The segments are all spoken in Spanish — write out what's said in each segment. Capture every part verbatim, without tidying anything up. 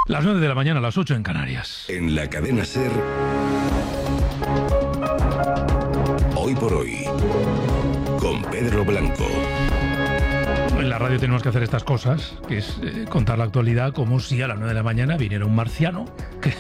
Las nueve de la mañana, las ocho en Canarias. En la cadena SER, Hoy por Hoy, con Pedro Blanco. En la radio tenemos que hacer estas cosas, que es eh, contar la actualidad como si a las nueve de la mañana viniera un marciano que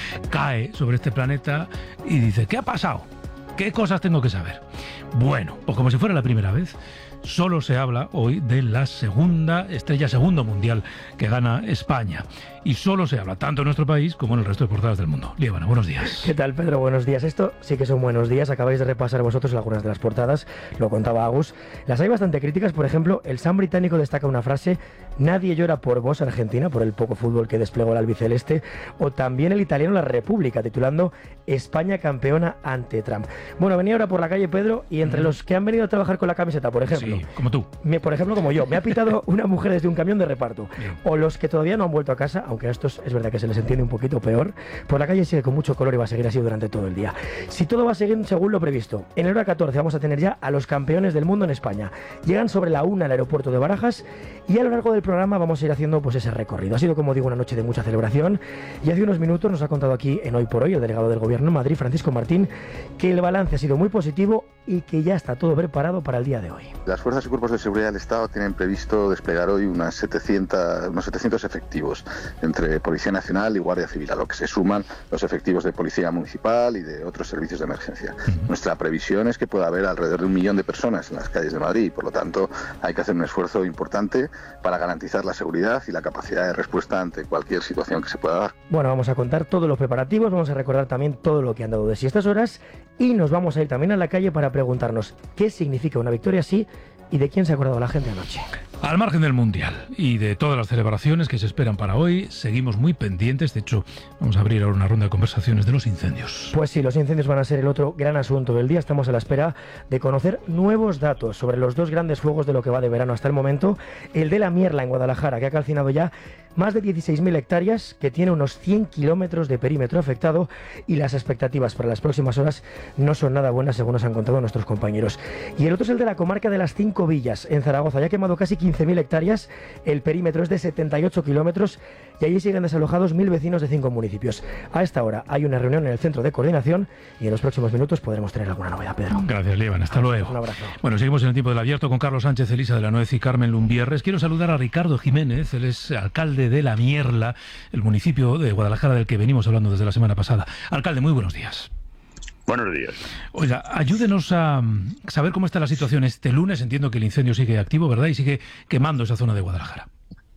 cae sobre este planeta y dice, ¿qué ha pasado? ¿Qué cosas tengo que saber? Bueno, pues como si fuera la primera vez, solo se habla hoy de la segunda estrella, segundo mundial que gana España. Y solo se habla tanto en nuestro país como en el resto de portadas del mundo. Líbana, buenos días. ¿Qué tal, Pedro? Buenos días. Esto sí que son buenos días. Acabáis de repasar vosotros algunas de las portadas. Lo contaba Agus. Las hay bastante críticas. Por ejemplo, el Sun británico destaca una frase: nadie llora por vos, Argentina, por el poco fútbol que desplegó el albiceleste. O también el italiano La República, titulando España campeona ante Trump. Bueno, venía ahora por la calle, Pedro, y entre mm. los que han venido a trabajar con la camiseta, por ejemplo... Sí, como tú. Me, por ejemplo, como yo. Me ha pitado una mujer desde un camión de reparto. Bien. O los que todavía no han vuelto a casa, aunque a estos es verdad que se les entiende un poquito peor. Por la calle sigue con mucho color y va a seguir así durante todo el día. Si todo va a seguir según lo previsto, en el hora catorce vamos a tener ya a los campeones del mundo en España. Llegan sobre la una al aeropuerto de Barajas y a lo largo del programa vamos a ir haciendo pues ese recorrido. Ha sido, como digo, una noche de mucha celebración y hace unos minutos nos ha contado aquí en Hoy por Hoy el delegado del Gobierno en Madrid, Francisco Martín, que el balance ha sido muy positivo y que ya está todo preparado para el día de hoy. Las fuerzas y cuerpos de seguridad del Estado tienen previsto desplegar hoy unas setecientos, unos setecientos efectivos entre Policía Nacional y Guardia Civil, a lo que se suman los efectivos de Policía Municipal y de otros servicios de emergencia. Uh-huh. Nuestra previsión es que pueda haber alrededor de un millón de personas en las calles de Madrid y, por lo tanto, hay que hacer un esfuerzo importante para garantizar la seguridad y la capacidad de respuesta ante cualquier situación que se pueda dar. Bueno, vamos a contar todos los preparativos, vamos a recordar también todo lo que han dado de sí estas horas y nos vamos a ir también a la calle para preguntarnos qué significa una victoria así y de quién se ha acordado la gente anoche. Al margen del Mundial y de todas las celebraciones que se esperan para hoy, seguimos muy pendientes. De hecho, vamos a abrir ahora una ronda de conversaciones de los incendios. Pues sí, los incendios van a ser el otro gran asunto del día. Estamos a la espera de conocer nuevos datos sobre los dos grandes fuegos de lo que va de verano hasta el momento. El de la Mierla en Guadalajara, que ha calcinado ya más de dieciséis mil hectáreas, que tiene unos cien kilómetros de perímetro afectado, y las expectativas para las próximas horas no son nada buenas, según nos han contado nuestros compañeros. Y el otro es el de la comarca de las Cinco Villas, en Zaragoza. Ya ha quemado casi quince mil hectáreas, el perímetro es de setenta y ocho kilómetros y allí siguen desalojados mil vecinos de cinco municipios. A esta hora hay una reunión en el centro de coordinación y en los próximos minutos podremos tener alguna novedad, Pedro. Gracias, Líbana. Hasta luego. Un abrazo. Bueno, seguimos en el tiempo del abierto con Carlos Sánchez, Elisa de la Nuez y Carmen Lumbierres. Quiero saludar a Ricardo Jiménez, él es alcalde de La Mierla, el municipio de Guadalajara del que venimos hablando desde la semana pasada. Alcalde, muy buenos días. Buenos días. Oiga, ayúdenos a saber cómo está la situación este lunes. Entiendo que el incendio sigue activo, ¿verdad? Y sigue quemando esa zona de Guadalajara.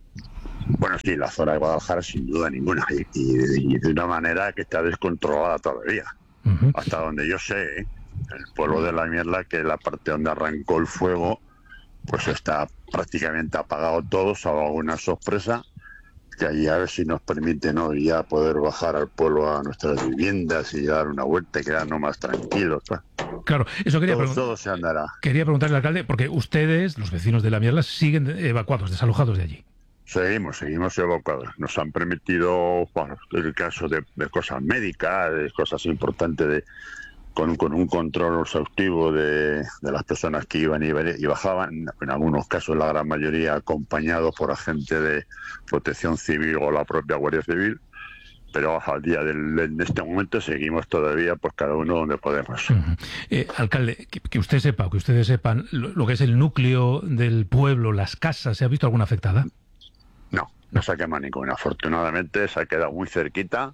Bueno, sí, la zona de Guadalajara sin duda ninguna. Y, y, y de una manera que está descontrolada todavía. Uh-huh. Hasta donde yo sé, ¿eh? El pueblo de La Mierla, que es la parte donde arrancó el fuego, pues está prácticamente apagado todo, salvo alguna sorpresa. Que allí a ver si nos permiten hoy ya poder bajar al pueblo a nuestras viviendas y dar una vuelta y quedarnos más tranquilos. Claro, eso quería preguntar. Todo se andará. Quería preguntarle al alcalde, porque ustedes, los vecinos de La Mierla, siguen evacuados, desalojados de allí. Seguimos, seguimos evacuados. Nos han permitido, bueno, el caso de, de cosas médicas, de cosas importantes de Con, con un control exhaustivo de, de las personas que iban y, y bajaban, en algunos casos la gran mayoría acompañados por agentes de protección civil o la propia Guardia Civil, pero al día del, en este momento seguimos todavía pues cada uno donde podemos. Uh-huh. eh, alcalde, que, que usted sepa, que ustedes sepan lo, lo que es el núcleo del pueblo, las casas, ¿se ha visto alguna afectada? No, no se ha quemado ninguna. Afortunadamente se ha quedado muy cerquita.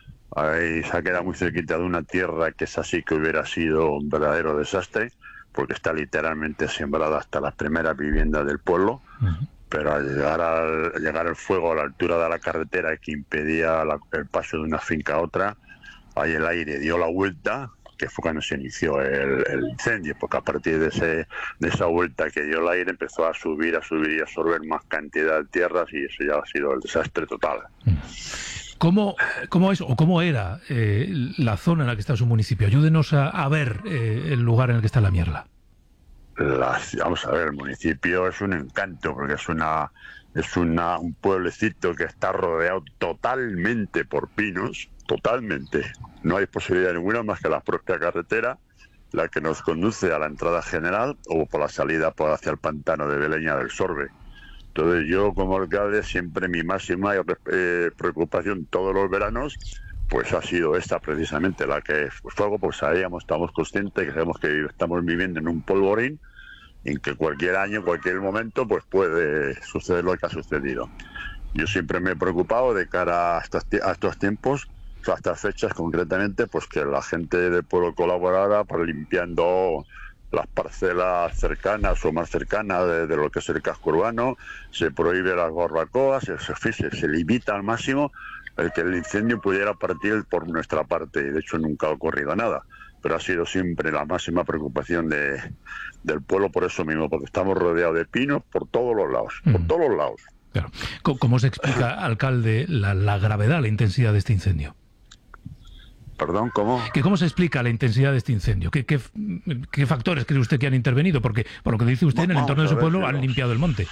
Ahí se ha quedado muy cerquita de una tierra que es así que hubiera sido un verdadero desastre, porque está literalmente sembrada hasta las primeras viviendas del pueblo. Uh-huh. Pero al llegar, al llegar el fuego a la altura de la carretera que impedía la, el paso de una finca a otra, ahí el aire dio la vuelta, que fue cuando se inició el, el incendio, porque a partir de, ese, de esa vuelta que dio el aire empezó a subir, a subir y a absorber más cantidad de tierras, y eso ya ha sido el desastre total. Uh-huh. ¿Cómo, cómo es o cómo era eh, la zona en la que está su municipio? Ayúdenos a, a ver eh, el lugar en el que está La Mierla. Las, vamos a ver, el municipio es un encanto, porque es una es una un pueblecito que está rodeado totalmente por pinos, totalmente. No hay posibilidad ninguna más que la propia carretera, la que nos conduce a la entrada general o por la salida por hacia el pantano de Beleña del Sorbe. Entonces yo como alcalde siempre mi máxima eh, preocupación todos los veranos pues ha sido esta precisamente, la que fuego, pues sabíamos, estamos conscientes que sabemos que estamos viviendo en un polvorín en que cualquier año, cualquier momento, pues puede suceder lo que ha sucedido. Yo siempre me he preocupado de cara a estos, a estos tiempos, a estas fechas concretamente, pues que la gente del pueblo colaborara para limpiando las parcelas cercanas o más cercanas de, de lo que es el casco urbano, se prohíbe las barbacoas, se, se, se limita al máximo el que el incendio pudiera partir por nuestra parte, y de hecho nunca ha ocurrido nada, pero ha sido siempre la máxima preocupación de, del pueblo por eso mismo, porque estamos rodeados de pinos por todos los lados, mm. por todos los lados. Claro. ¿Cómo se explica, alcalde, la, la gravedad, la intensidad de este incendio? Perdón, ¿cómo? ¿Que ¿Cómo se explica la intensidad de este incendio? ¿Qué, qué, qué factores cree usted que han intervenido? Porque, por lo que dice usted, en el entorno de su pueblo han limpiado el monte.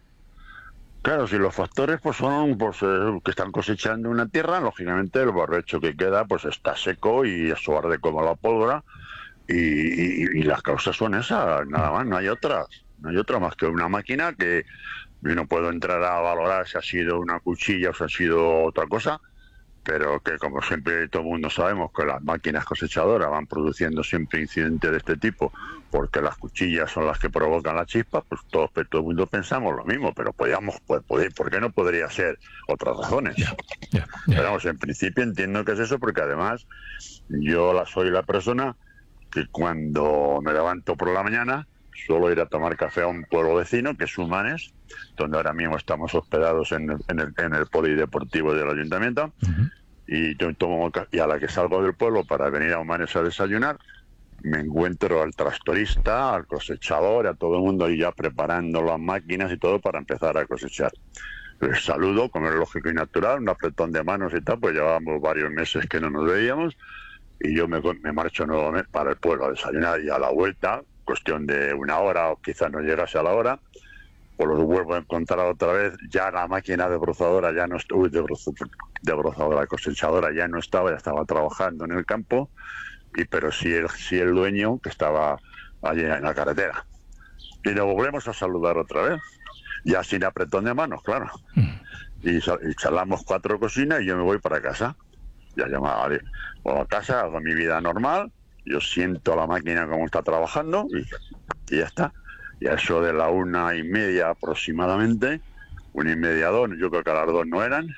Claro, si los factores pues son pues eh, que están cosechando una tierra, lógicamente el barbecho que queda pues está seco y eso arde como la pólvora y, y, y las causas son esas, nada más, no hay otras, no hay otra más que una máquina que yo no puedo entrar a valorar si ha sido una cuchilla o si ha sido otra cosa, pero que como siempre todo el mundo sabemos que las máquinas cosechadoras van produciendo siempre incidentes de este tipo, porque las cuchillas son las que provocan la chispa, pues todos, todo el mundo pensamos lo mismo, pero podíamos, pues, poder, ¿por qué no podría ser otras razones? Yeah, yeah, yeah. Pero vamos, en principio entiendo que es eso, porque además yo la, soy la persona que cuando me levanto por la mañana suelo ir a tomar café a un pueblo vecino, que es Humanes, donde ahora mismo estamos hospedados en el, en el, en el polideportivo del ayuntamiento, uh-huh. y, yo tomo, y a la que salgo del pueblo para venir a Humanes a desayunar, me encuentro al tractorista, al cosechador, a todo el mundo ahí ya preparando las máquinas y todo para empezar a cosechar. Les saludo, como es lógico y natural, un apretón de manos y tal, pues llevábamos varios meses que no nos veíamos, y yo me, me marcho nuevamente para el pueblo a desayunar, y a la vuelta, cuestión de una hora o quizás no llegase a la hora, pues los vuelvo a encontrar otra vez, ya la máquina de brozadora ya no estuvo, de, brozo, de brozadora cosechadora ya no estaba, ya estaba trabajando en el campo, y pero sí el, sí el dueño que estaba allí en la carretera. Y nos volvemos a saludar otra vez, ya sin apretón de manos, claro. Y, y charlamos cuatro cocinas y yo me voy para casa. Ya llamaba, voy a casa, hago mi vida normal, yo siento la máquina como está trabajando y, y ya está. Y a eso de la una y media aproximadamente, una y media, dos, yo creo que a las dos no eran,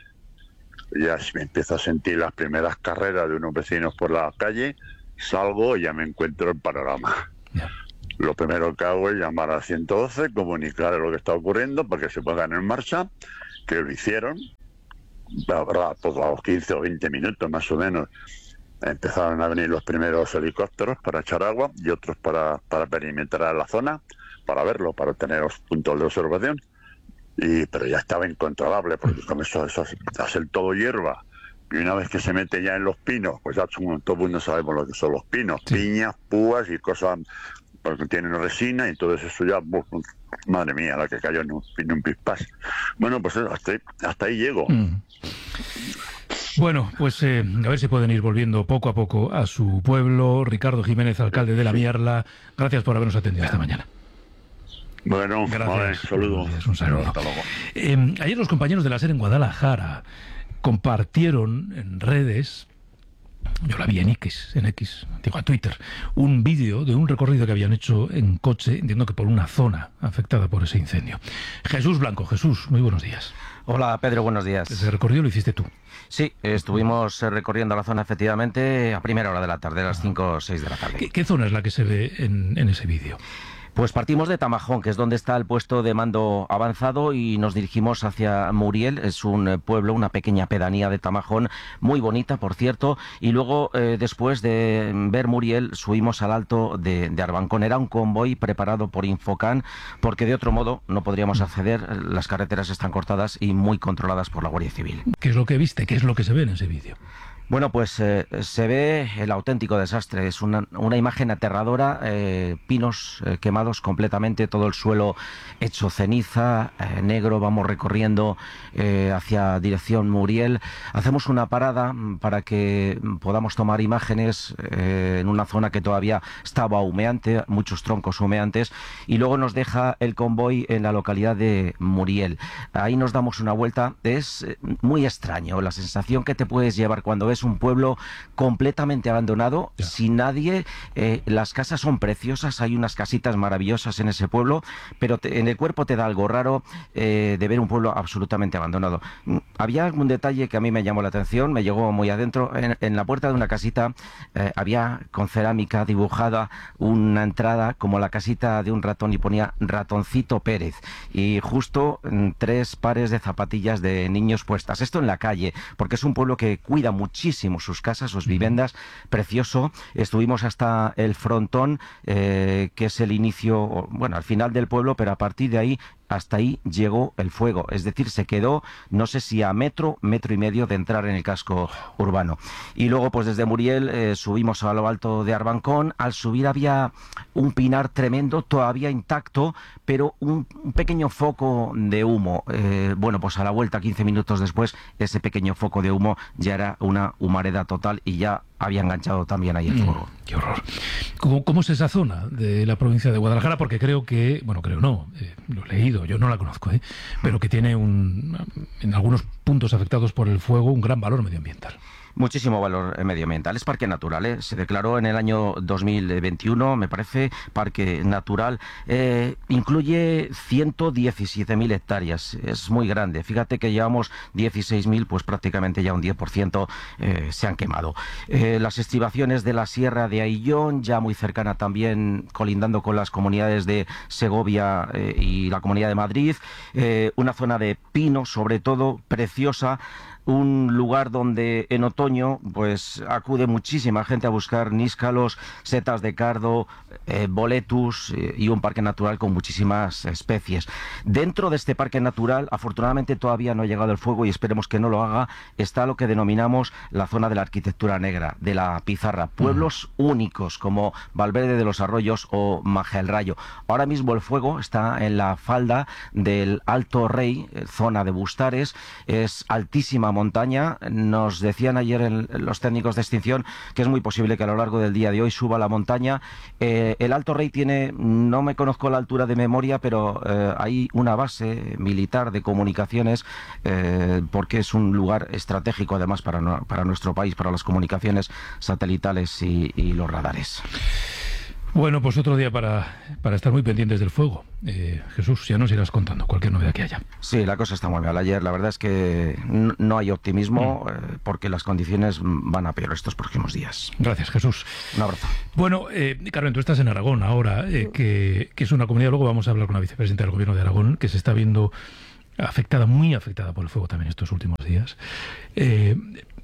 ya me empiezo a sentir las primeras carreras de unos vecinos por la calle, salgo y ya me encuentro el panorama. Yeah. Lo primero que hago es llamar al ciento doce, comunicar lo que está ocurriendo para que se pongan en marcha, que lo hicieron, la verdad, pues a los quince o veinte minutos más o menos, empezaron a venir los primeros helicópteros para echar agua y otros para, para perimetrar la zona, para verlo, para tener los puntos de observación, y pero ya estaba incontrolable, porque como eso, eso hace todo hierba, y una vez que se mete ya en los pinos, pues ya todo el mundo sabemos lo que son los pinos, sí. Piñas, púas y cosas, porque tienen resina, y todo eso ya, uf, madre mía, la que cayó en un, en un pispás. Bueno, pues hasta, hasta ahí llego. Mm. Bueno, pues eh, a ver si pueden ir volviendo poco a poco a su pueblo. Ricardo Jiménez, alcalde de La Mierla, gracias por habernos atendido esta mañana. Bueno, gracias. Vale, saludo. Gracias, un saludo. Hasta luego. Eh, ayer los compañeros de la SER en Guadalajara compartieron en redes, yo la vi en X, en X, digo a Twitter, un vídeo de un recorrido que habían hecho en coche, entiendo que por una zona afectada por ese incendio. Jesús Blanco, Jesús, muy buenos días. Hola Pedro, buenos días. Ese recorrido lo hiciste tú. Sí, estuvimos recorriendo la zona efectivamente a primera hora de la tarde, a las cinco o seis de la tarde. ¿Qué, qué zona es la que se ve en, en ese vídeo? Pues partimos de Tamajón, que es donde está el puesto de mando avanzado, y nos dirigimos hacia Muriel. Es un pueblo, una pequeña pedanía de Tamajón, muy bonita, por cierto. Y luego, eh, después de ver Muriel, subimos al alto de, de Arbancón. Era un convoy preparado por Infocan, porque de otro modo no podríamos acceder. Las carreteras están cortadas y muy controladas por la Guardia Civil. ¿Qué es lo que viste? ¿Qué es lo que se ve en ese vídeo? Bueno, pues eh, se ve el auténtico desastre. Es una, una imagen aterradora, eh, pinos eh, quemados completamente, todo el suelo hecho ceniza, eh, negro. Vamos recorriendo eh, hacia dirección Muriel. Hacemos una parada para que podamos tomar imágenes eh, en una zona que todavía estaba humeante, muchos troncos humeantes, y luego nos deja el convoy en la localidad de Muriel. Ahí nos damos una vuelta. Es muy extraño la sensación que te puedes llevar cuando ves un pueblo completamente abandonado, yeah. sin nadie. Eh, las casas son preciosas, hay unas casitas maravillosas en ese pueblo, pero te, en el cuerpo te da algo raro eh, de ver un pueblo absolutamente abandonado. Había algún detalle que a mí me llamó la atención, me llegó muy adentro. En, en la puerta de una casita eh, había con cerámica dibujada una entrada como la casita de un ratón y ponía Ratoncito Pérez, y justo mm, tres pares de zapatillas de niños puestas. Esto en la calle, porque es un pueblo que cuida muchísimo sus casas, sus viviendas, precioso. Estuvimos hasta el frontón, eh, que es el inicio, bueno, al final del pueblo, pero a partir de ahí, hasta ahí llegó el fuego. Es decir, se quedó, no sé si a metro, metro y medio de entrar en el casco urbano. Y luego, pues desde Muriel eh, subimos a lo alto de Arbancón. Al subir había un pinar tremendo, todavía intacto, pero un, un pequeño foco de humo. Eh, bueno, pues a la vuelta, quince minutos después, ese pequeño foco de humo ya era una humareda total y ya había enganchado también ahí el fuego. Mm, ¡qué horror! ¿Cómo, ¿Cómo es esa zona de la provincia de Guadalajara? Porque creo que, bueno, creo no, eh, lo he leído, yo no la conozco, ¿eh? pero que tiene un, en algunos puntos afectados por el fuego, un gran valor medioambiental. Muchísimo valor medioambiental. Es parque natural, ¿eh? Se declaró en el año dos mil veintiuno, me parece, parque natural. Eh, incluye ciento diecisiete mil hectáreas. Es muy grande. Fíjate que llevamos dieciséis mil, pues prácticamente ya un diez por ciento eh, se han quemado. Eh, las estribaciones de la Sierra de Aillón, ya muy cercana también, colindando con las comunidades de Segovia eh, y la Comunidad de Madrid. Eh, una zona de pino, sobre todo, preciosa. Un lugar donde en otoño pues acude muchísima gente a buscar níscalos, setas de cardo, eh, boletus eh, y un parque natural con muchísimas especies. Dentro de este parque natural, afortunadamente todavía no ha llegado el fuego y esperemos que no lo haga, está lo que denominamos la zona de la arquitectura negra, de la pizarra. Pueblos mm. únicos como Valverde de los Arroyos o Maja el Rayo. Ahora mismo el fuego está en la falda del Alto Rey, zona de Bustares, es altísima montaña. Nos decían ayer el, los técnicos de extinción que es muy posible que a lo largo del día de hoy suba la montaña. Eh, el Alto Rey tiene, no me conozco la altura de memoria, pero eh, hay una base militar de comunicaciones eh, porque es un lugar estratégico además para, no, para nuestro país, para las comunicaciones satelitales y, y los radares. Bueno, pues otro día para, para estar muy pendientes del fuego. Eh, Jesús, ya nos irás contando cualquier novedad que haya. Sí, la cosa está muy mal. Ayer la verdad es que no, no hay optimismo mm. eh, porque las condiciones van a peor estos próximos días. Gracias, Jesús. Un abrazo. Bueno, eh, Carmen, tú estás en Aragón ahora, eh, que, que es una comunidad, luego vamos a hablar con la vicepresidenta del Gobierno de Aragón, que se está viendo afectada, muy afectada por el fuego también estos últimos días. Eh,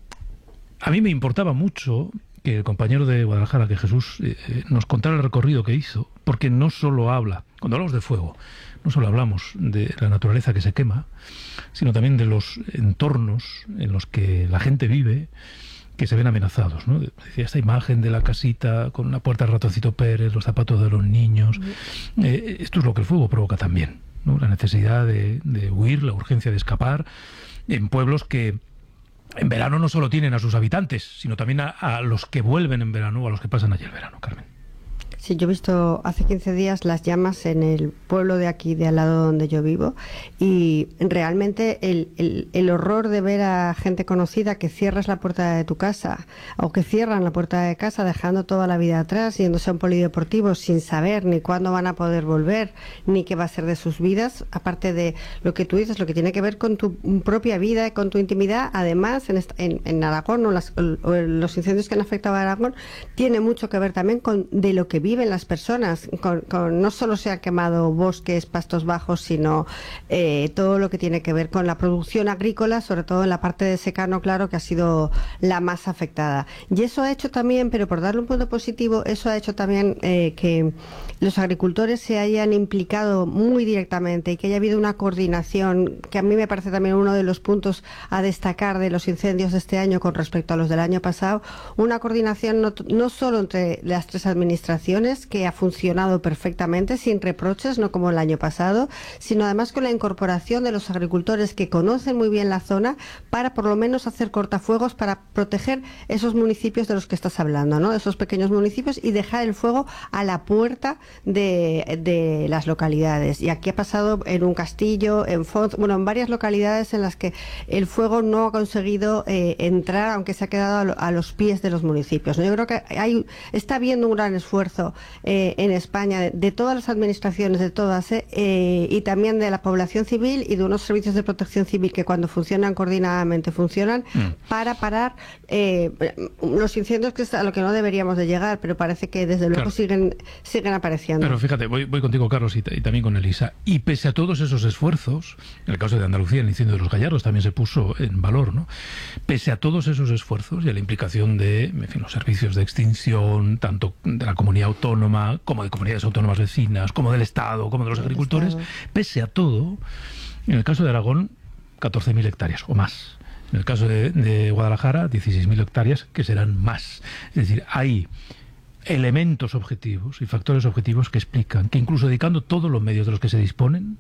a mí me importaba mucho que el compañero de Guadalajara, que Jesús, eh, nos contara el recorrido que hizo, porque no solo habla, cuando hablamos de fuego, no solo hablamos de la naturaleza que se quema, sino también de los entornos en los que la gente vive, que se ven amenazados, ¿no? Decía esta imagen de la casita con la puerta de Ratoncito Pérez, los zapatos de los niños. Eh, esto es lo que el fuego provoca también, ¿no? La necesidad de, de huir, la urgencia de escapar en pueblos que en verano no solo tienen a sus habitantes, sino también a, a los que vuelven en verano o a los que pasan allí el verano, Carmen. Sí, yo he visto hace quince días las llamas en el pueblo de aquí, de al lado donde yo vivo, y realmente el, el, el horror de ver a gente conocida que cierras la puerta de tu casa o que cierran la puerta de casa dejando toda la vida atrás, yéndose a un polideportivo sin saber ni cuándo van a poder volver, ni qué va a ser de sus vidas, aparte de lo que tú dices, lo que tiene que ver con tu propia vida, con tu intimidad. Además, en, en, en Aragón o, las, o los incendios que han afectado a Aragón, tiene mucho que ver también con de lo que que viven las personas. Con, con, no solo se han quemado bosques, pastos bajos, sino eh, todo lo que tiene que ver con la producción agrícola, sobre todo en la parte de secano, claro, que ha sido la más afectada. Y eso ha hecho también, pero por darle un punto positivo, eso ha hecho también eh, que los agricultores se hayan implicado muy directamente y que haya habido una coordinación, que a mí me parece también uno de los puntos a destacar de los incendios de este año con respecto a los del año pasado, una coordinación no, no solo entre las tres administraciones, que ha funcionado perfectamente, sin reproches, no como el año pasado, sino además con la incorporación de los agricultores que conocen muy bien la zona para por lo menos hacer cortafuegos para proteger esos municipios de los que estás hablando, ¿no? Esos pequeños municipios, y dejar el fuego a la puerta de, de las localidades. Y aquí ha pasado en un castillo, en Font, bueno, en varias localidades en las que el fuego no ha conseguido eh, entrar, aunque se ha quedado a, lo, a los pies de los municipios, ¿no? Yo creo que hay, está habiendo un gran esfuerzo eh, en España de, de todas las administraciones, de todas, eh, eh, y también de la población civil y de unos servicios de protección civil que cuando funcionan coordinadamente funcionan mm. para parar eh, los incendios, que es a lo que no deberíamos de llegar, pero parece que desde luego claro. siguen siguen apareciendo. Pero fíjate, voy, voy contigo, Carlos, y, y también con Elisa. Y pese a todos esos esfuerzos, en el caso de Andalucía, el incendio de los Gallardos también se puso en valor, ¿no? Pese a todos esos esfuerzos y a la implicación de, en fin, los servicios de extinción, tanto de la comunidad autónoma, como de comunidades autónomas vecinas, como del Estado, como de los agricultores, pese a todo, en el caso de Aragón, catorce mil hectáreas o más. En el caso de, de Guadalajara, dieciséis mil hectáreas, que serán más. Es decir, hay elementos objetivos y factores objetivos que explican que incluso dedicando todos los medios de los que se disponen,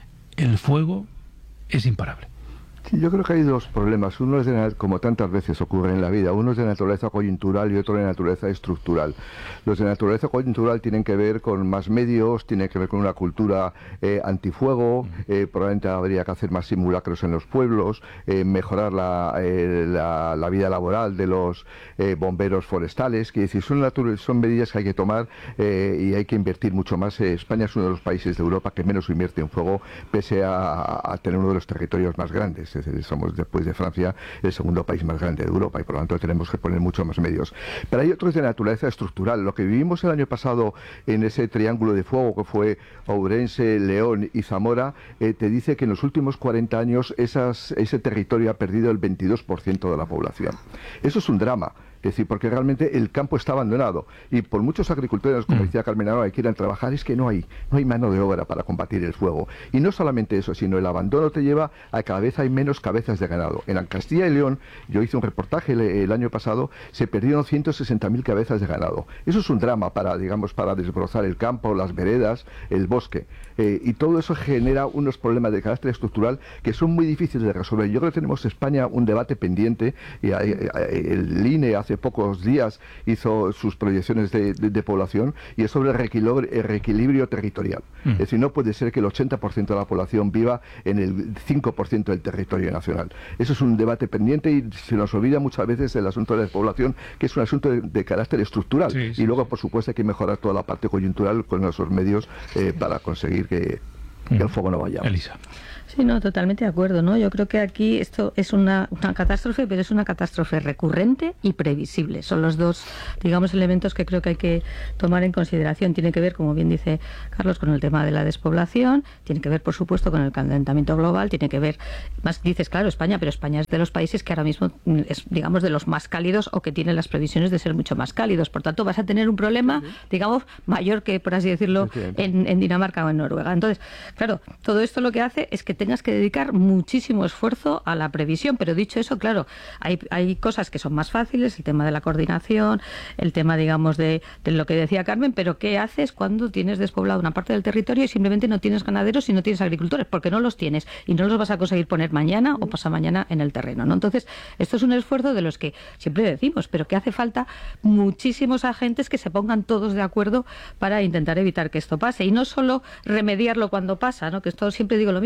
el fuego es imparable. Sí, yo creo que hay dos problemas. Uno es, de, como tantas veces ocurre en la vida, uno es de naturaleza coyuntural y otro de naturaleza estructural. Los de naturaleza coyuntural tienen que ver con más medios, tienen que ver con una cultura eh, antifuego, eh, probablemente habría que hacer más simulacros en los pueblos, eh, mejorar la, eh, la, la vida laboral de los eh, bomberos forestales, que es decir, son, son medidas que hay que tomar eh, y hay que invertir mucho más. Eh, España es uno de los países de Europa que menos invierte en fuego, pese a, a tener uno de los territorios más grandes. Es decir, somos, después de Francia, el segundo país más grande de Europa y por lo tanto tenemos que poner mucho más medios. Pero hay otros de naturaleza estructural. Lo que vivimos el año pasado en ese triángulo de fuego que fue Ourense, León y Zamora, eh, te dice que en los últimos cuarenta años esas, ese territorio ha perdido el veintidós por ciento de la población. Eso es un drama. Es decir, porque realmente el campo está abandonado y por muchos agricultores, como decía Carmen ahora, que quieran trabajar, es que no hay, no hay mano de obra para combatir el fuego. Y no solamente eso, sino el abandono te lleva a que cada vez hay menos cabezas de ganado. En Castilla y León, yo hice un reportaje el, el año pasado, se perdieron ciento sesenta mil cabezas de ganado. Eso es un drama para, digamos, para desbrozar el campo, las veredas, el bosque. Eh, y todo eso genera unos problemas de carácter estructural que son muy difíciles de resolver. Yo creo que tenemos en España un debate pendiente y hay, hay, el I N E hace Hace pocos días hizo sus proyecciones de, de, de población y es sobre el reequilibrio, el reequilibrio territorial. Mm. Es decir, no puede ser que el ochenta por ciento de la población viva en el cinco por ciento del territorio nacional. Eso es un debate pendiente y se nos olvida muchas veces el asunto de la población, que es un asunto de, de carácter estructural. Sí, sí, y luego, sí. por supuesto, hay que mejorar toda la parte coyuntural con esos medios eh, para conseguir que, mm. que el fuego no vaya. Elisa. Sí, no, totalmente de acuerdo, ¿no? Yo creo que aquí esto es una, una catástrofe, pero es una catástrofe recurrente y previsible. Son los dos, digamos, elementos que creo que hay que tomar en consideración. Tiene que ver, como bien dice Carlos, con el tema de la despoblación, tiene que ver, por supuesto, con el calentamiento global, tiene que ver, más dices, claro, España, pero España es de los países que ahora mismo es, digamos, de los más cálidos o que tienen las previsiones de ser mucho más cálidos. Por tanto, vas a tener un problema, digamos, mayor que, por así decirlo, en, en Dinamarca o en Noruega. Entonces, claro, todo esto lo que hace es que tengas que dedicar muchísimo esfuerzo a la previsión, pero dicho eso, claro, hay, hay cosas que son más fáciles, el tema de la coordinación, el tema, digamos, de, de lo que decía Carmen, pero ¿qué haces cuando tienes despoblado una parte del territorio y simplemente no tienes ganaderos y no tienes agricultores? Porque no los tienes y no los vas a conseguir poner mañana o pasamañana en el terreno, ¿no? Entonces, esto es un esfuerzo de los que siempre decimos, pero que hace falta muchísimos agentes que se pongan todos de acuerdo para intentar evitar que esto pase y no solo remediarlo cuando pasa, ¿no? Que esto siempre digo lo mismo, en España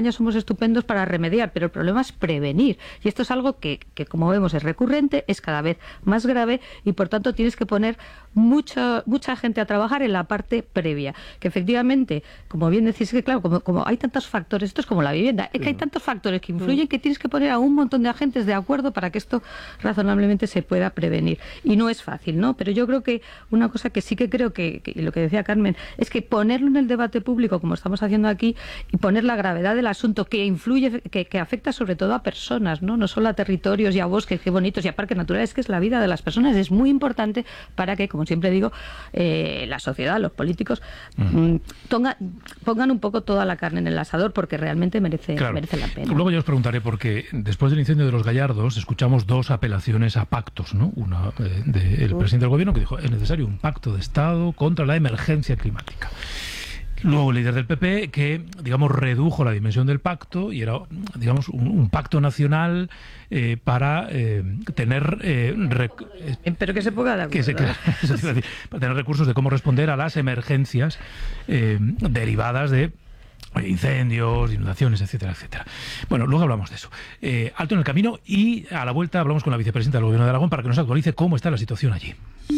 España somos estupendos para remediar, pero el problema es prevenir. Y esto es algo que, que como vemos, es recurrente, es cada vez más grave y, por tanto, tienes que poner mucha, mucha gente a trabajar en la parte previa. Que efectivamente, como bien decís, que claro, como, como hay tantos factores, esto es como la vivienda, es que hay tantos factores que influyen que tienes que poner a un montón de agentes de acuerdo para que esto razonablemente se pueda prevenir. Y no es fácil, ¿no? Pero yo creo que una cosa que sí que creo que, que lo que decía Carmen, es que ponerlo en el debate público, como estamos haciendo aquí, y poner la gravedad del asunto que influye, que, que afecta sobre todo a personas, ¿no? No solo a territorios y a bosques, qué bonitos, y a parques naturales, que es la vida de las personas, es muy importante para que, como siempre digo, eh, la sociedad, los políticos, mm. ponga, pongan un poco toda la carne en el asador, porque realmente merece, claro. merece la pena. Luego yo os preguntaré, porque después del incendio de los Gallardos escuchamos dos apelaciones a pactos, ¿no? Una eh, del presidente del gobierno que dijo es necesario un pacto de Estado contra la emergencia climática. Luego el líder del P P que, digamos, redujo la dimensión del pacto y era, digamos, un, un pacto nacional eh, para eh, tener... Eh, rec- Pero que se ponga de acuerdo. Que se, claro, eso te iba a decir, para tener recursos de cómo responder a las emergencias eh, derivadas de incendios, inundaciones, etcétera, etcétera. Bueno, luego hablamos de eso. Eh, alto en el camino y a la vuelta hablamos con la vicepresidenta del Gobierno de Aragón para que nos actualice cómo está la situación allí.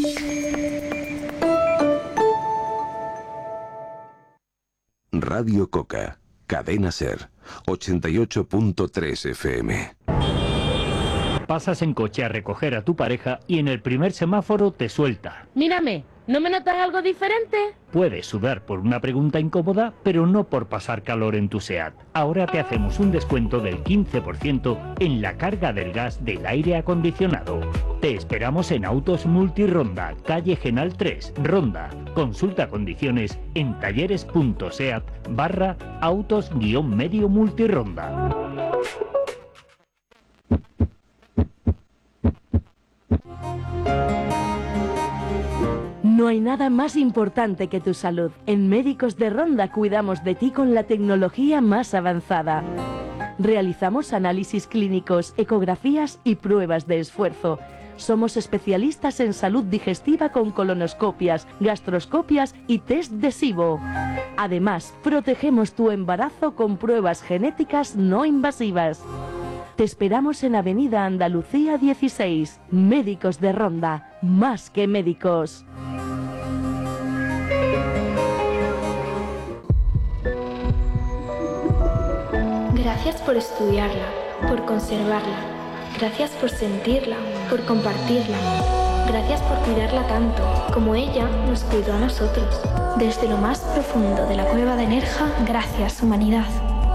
Radio Coca, Cadena Ser, ochenta y ocho punto tres F M. Pasas en coche a recoger a tu pareja y en el primer semáforo te suelta. Mírame, ¿no me notas algo diferente? Puedes sudar por una pregunta incómoda, pero no por pasar calor en tu SEAT. Ahora te hacemos un descuento del quince por ciento en la carga del gas del aire acondicionado. Te esperamos en Autos Multironda, calle Genal tres, Ronda. Consulta condiciones en talleres.seat barra autos guión medio multironda. No hay nada más importante que tu salud. En Médicos de Ronda cuidamos de ti con la tecnología más avanzada. Realizamos análisis clínicos, ecografías y pruebas de esfuerzo. Somos especialistas en salud digestiva con colonoscopias, gastroscopias y test de SIBO. Además, protegemos tu embarazo con pruebas genéticas no invasivas. Te esperamos en Avenida Andalucía dieciséis. Médicos de Ronda, más que médicos. Gracias por estudiarla, por conservarla. Gracias por sentirla, por compartirla. Gracias por cuidarla tanto, como ella nos cuidó a nosotros. Desde lo más profundo de la cueva de Nerja, gracias, humanidad.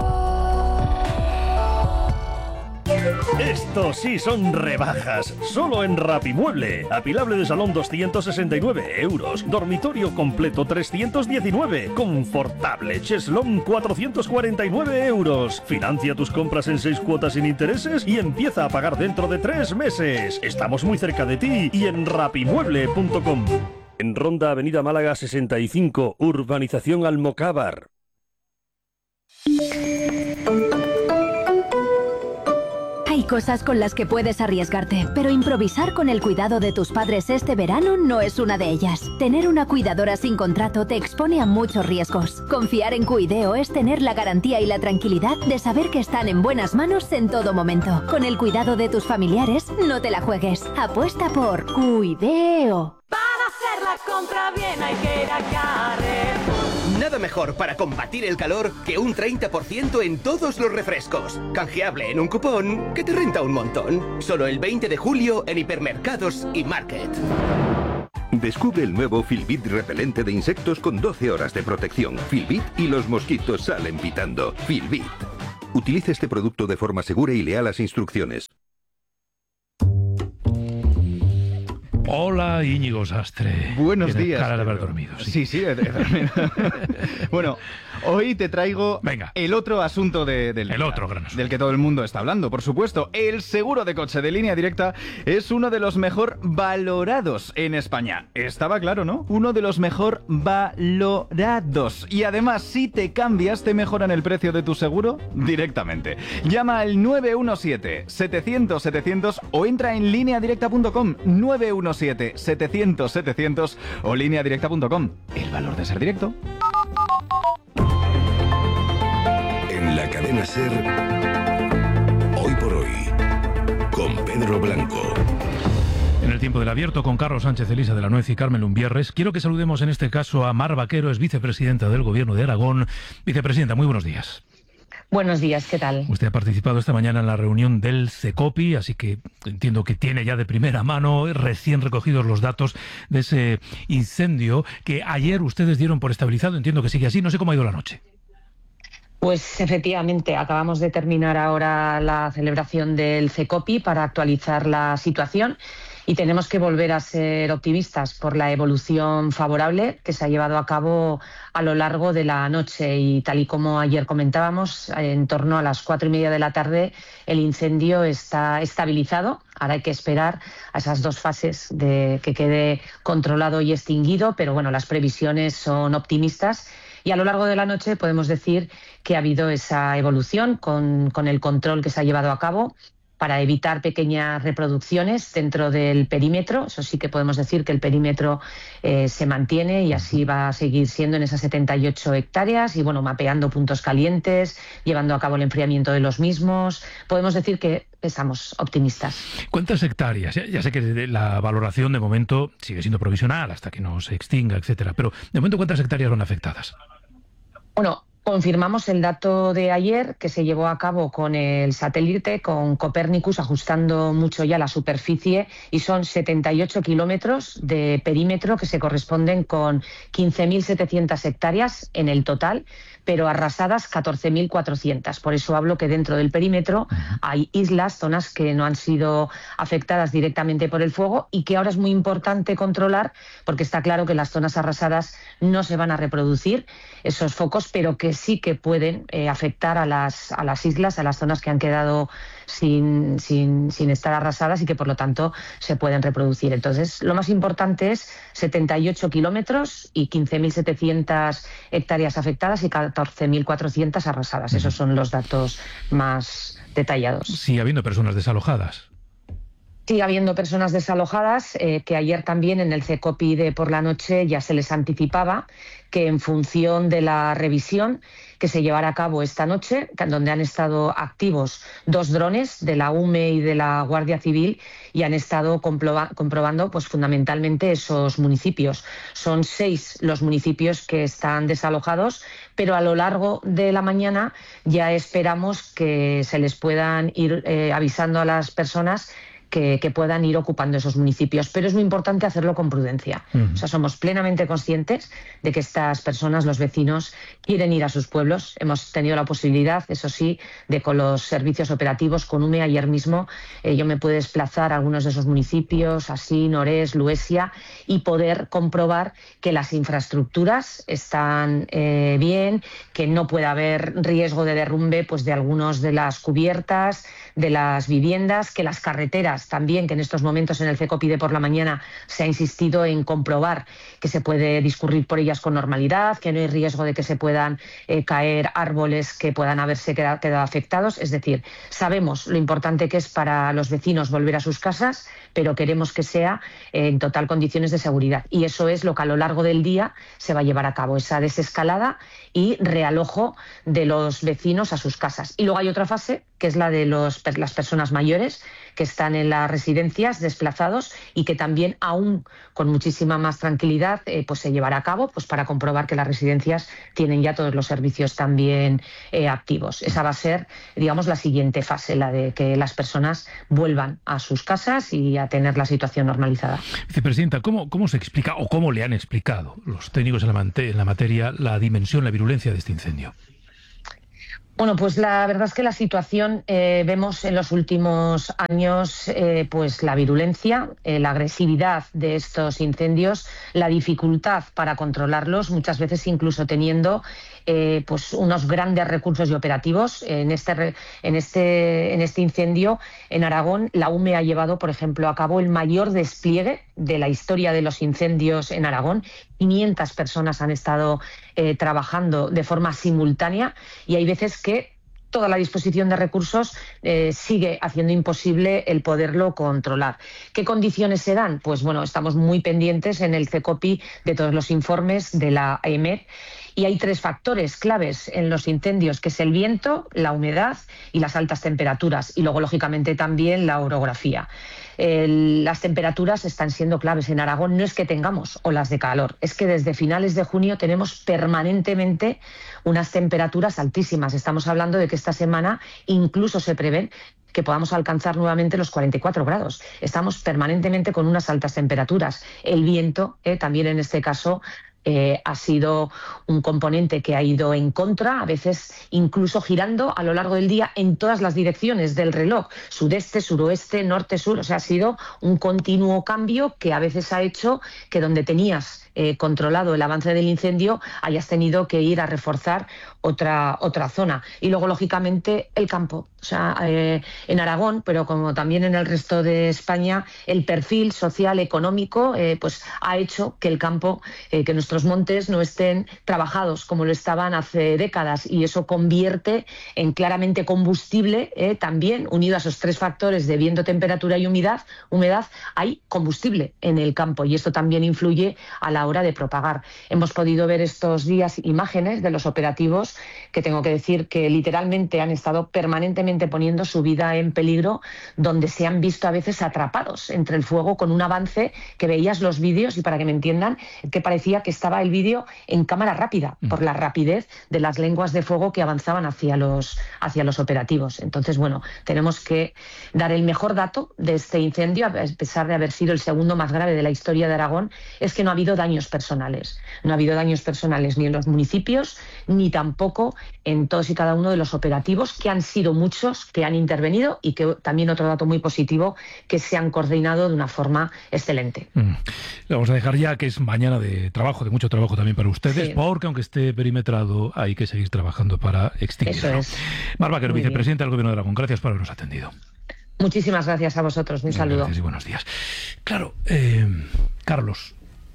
Estos sí son rebajas, solo en Rapimueble. Apilable de salón doscientos sesenta y nueve euros, dormitorio completo trescientos diecinueve, confortable cheslón cuatrocientos cuarenta y nueve euros. Financia tus compras en seis cuotas sin intereses y empieza a pagar dentro de tres meses. Estamos muy cerca de ti y en rapimueble punto com. En Ronda, Avenida Málaga sesenta y cinco, Urbanización Almocávar. Hay cosas con las que puedes arriesgarte, pero improvisar con el cuidado de tus padres este verano no es una de ellas. Tener una cuidadora sin contrato te expone a muchos riesgos. Confiar en Cuideo es tener la garantía y la tranquilidad de saber que están en buenas manos en todo momento. Con el cuidado de tus familiares, no te la juegues. Apuesta por Cuideo. Para hacer la compra bien hay que ir a Carrefour. Nada mejor para combatir el calor que un treinta por ciento en todos los refrescos. Canjeable en un cupón que te renta un montón. Solo el veinte de julio en hipermercados y Market. Descubre el nuevo Filbit repelente de insectos con doce horas de protección. Filbit y los mosquitos salen pitando. Filbit. Utilice este producto de forma segura y lea las instrucciones. Hola, Íñigo Sastre. Buenos Tienes días. cara de haber dormido. Sí, sí. sí bueno, hoy te traigo Venga. el otro asunto de, del, el otro gran asunto. del que todo el mundo está hablando, por supuesto. El seguro de coche de Línea Directa es uno de los mejor valorados en España. Estaba claro, ¿no? Uno de los mejor valorados. Y además, si te cambias, te mejoran el precio de tu seguro directamente. Llama al nueve uno siete, setecientos, setecientos o entra en línea directa punto com. nueve uno siete, setecientos, setecientos o línea directa punto com. El valor de ser directo. En la cadena pena ser. Hoy por hoy, con Pedro Blanco. En el tiempo del abierto con Carlos Sánchez, Elisa de la Nuez y Carmen Lumbierres, quiero que saludemos en este caso a Mar Vaquero, es vicepresidenta del Gobierno de Aragón. Vicepresidenta, muy buenos días. Buenos días, ¿qué tal? Usted ha participado esta mañana en la reunión del CECOPI, así que entiendo que tiene ya de primera mano recién recogidos los datos de ese incendio que ayer ustedes dieron por estabilizado. Entiendo que sigue así. No sé cómo ha ido la noche. Pues efectivamente, acabamos de terminar ahora la celebración del CECOPI para actualizar la situación. Y tenemos que volver a ser optimistas por la evolución favorable que se ha llevado a cabo a lo largo de la noche. Y tal y como ayer comentábamos, en torno a las cuatro y media de la tarde el incendio está estabilizado. Ahora hay que esperar a esas dos fases de que quede controlado y extinguido, pero bueno, las previsiones son optimistas. Y a lo largo de la noche podemos decir que ha habido esa evolución con, con el control que se ha llevado a cabo para evitar pequeñas reproducciones dentro del perímetro. Eso sí que podemos decir que el perímetro eh, se mantiene y así va a seguir siendo en esas setenta y ocho hectáreas y bueno, mapeando puntos calientes, llevando a cabo el enfriamiento de los mismos. Podemos decir que estamos optimistas. ¿Cuántas hectáreas? Ya, ya sé que la valoración de momento sigue siendo provisional hasta que no se extinga, etcétera, pero de momento ¿cuántas hectáreas van afectadas? Bueno, confirmamos el dato de ayer que se llevó a cabo con el satélite, con Copernicus, ajustando mucho ya la superficie, y son setenta y ocho kilómetros de perímetro que se corresponden con quince mil setecientas hectáreas en el total, pero arrasadas catorce mil cuatrocientas. Por eso hablo que dentro del perímetro hay islas, zonas que no han sido afectadas directamente por el fuego y que ahora es muy importante controlar, porque está claro que las zonas arrasadas no se van a reproducir esos focos, pero que sí que pueden eh, afectar a las, a las islas, a las zonas que han quedado sin, sin, sin estar arrasadas y que por lo tanto se pueden reproducir. Entonces, lo más importante es setenta y ocho kilómetros y quince mil setecientas hectáreas afectadas y catorce mil cuatrocientas arrasadas. Esos son los datos más detallados. Sigue habiendo personas desalojadas. Sigue habiendo personas desalojadas, eh, que ayer también en el CECOPI de por la noche ya se les anticipaba que en función de la revisión que se llevará a cabo esta noche, donde han estado activos dos drones de la U M E y de la Guardia Civil y han estado comproba- comprobando pues fundamentalmente esos municipios. Son seis los municipios que están desalojados, pero a lo largo de la mañana ya esperamos que se les puedan ir eh, avisando a las personas Que, que puedan ir ocupando esos municipios. Pero es muy importante hacerlo con prudencia. Uh-huh. O sea, somos plenamente conscientes de que estas personas, los vecinos, quieren ir a sus pueblos. Hemos tenido la posibilidad, eso sí, de con los servicios operativos, con U M E ayer mismo, eh, yo me pude desplazar a algunos de esos municipios, así, Norés, Luesia, y poder comprobar que las infraestructuras están eh, bien, que no puede haber riesgo de derrumbe pues, de algunas de las cubiertas, de las viviendas, que las carreteras también, que en estos momentos en el CECOPI de por la mañana se ha insistido en comprobar que se puede discurrir por ellas con normalidad, que no hay riesgo de que se puedan eh, caer árboles que puedan haberse quedado, quedado afectados. Es decir, sabemos lo importante que es para los vecinos volver a sus casas, pero queremos que sea eh, en total condiciones de seguridad. Y eso es lo que a lo largo del día se va a llevar a cabo, esa desescalada y realojo de los vecinos a sus casas. Y luego hay otra fase, que es la de los, las personas mayores que están en las residencias desplazados y que también aún con muchísima más tranquilidad eh, pues se llevará a cabo pues para comprobar que las residencias tienen ya todos los servicios también eh, activos. Esa va a ser, digamos, la siguiente fase, la de que las personas vuelvan a sus casas y a tener la situación normalizada. Vicepresidenta, ¿cómo, cómo se explica o cómo le han explicado los técnicos en la, en la materia la dimensión, la virulencia de este incendio? Bueno, pues la verdad es que la situación, eh, vemos en los últimos años eh, pues la virulencia, eh, la agresividad de estos incendios, la dificultad para controlarlos, muchas veces incluso teniendo eh, pues unos grandes recursos y operativos. En este, en, este, en este incendio en Aragón, la U M E ha llevado, por ejemplo, a cabo el mayor despliegue de la historia de los incendios en Aragón. quinientas personas han estado eh, trabajando de forma simultánea y hay veces que toda la disposición de recursos eh, sigue haciendo imposible el poderlo controlar. ¿Qué condiciones se dan? Pues bueno, estamos muy pendientes en el CECOPI de todos los informes de la E M E T. Y hay tres factores claves en los incendios, que es el viento, la humedad y las altas temperaturas. Y luego, lógicamente, también la orografía. El, las temperaturas están siendo claves en Aragón. No es que tengamos olas de calor, es que desde finales de junio tenemos permanentemente unas temperaturas altísimas. Estamos hablando de que esta semana incluso se prevén que podamos alcanzar nuevamente los cuarenta y cuatro grados. Estamos permanentemente con unas altas temperaturas. El viento, eh, también en este caso, Eh, ha sido un componente que ha ido en contra, a veces incluso girando a lo largo del día en todas las direcciones del reloj, sudeste, suroeste, norte, sur. O sea, ha sido un continuo cambio que a veces ha hecho que donde tenías eh, controlado el avance del incendio hayas tenido que ir a reforzar otra, otra zona. Y luego, lógicamente, el campo. O sea, eh, en Aragón, pero como también en el resto de España, el perfil social, económico, eh, pues ha hecho que el campo, eh, que nuestros montes no estén trabajados como lo estaban hace décadas, y eso convierte en claramente combustible, eh, también unido a esos tres factores de viento, temperatura y humedad, humedad, hay combustible en el campo, y esto también influye a la hora de propagar. Hemos podido ver estos días imágenes de los operativos que tengo que decir que literalmente han estado permanentemente poniendo su vida en peligro, donde se han visto a veces atrapados entre el fuego con un avance que veías los vídeos, y para que me entiendan, que parecía que estaba el vídeo en cámara rápida por la rapidez de las lenguas de fuego que avanzaban hacia los, hacia los operativos. Entonces, bueno, tenemos que dar el mejor dato de este incendio, a pesar de haber sido el segundo más grave de la historia de Aragón, es que no ha habido daños personales. No ha habido daños personales ni en los municipios, ni tampoco en todos y cada uno de los operativos, que han sido muchos, que han intervenido, y que también otro dato muy positivo, que se han coordinado de una forma excelente. Mm. Le vamos a dejar ya, que es mañana de trabajo, de mucho trabajo también para ustedes, sí, porque aunque esté perimetrado, hay que seguir trabajando para extinguirlo. Eso es. Mar Vaquero, vicepresidenta del Gobierno de Aragón, gracias por habernos atendido. Muchísimas gracias a vosotros, un saludo. Gracias y buenos días. Claro, eh, Carlos,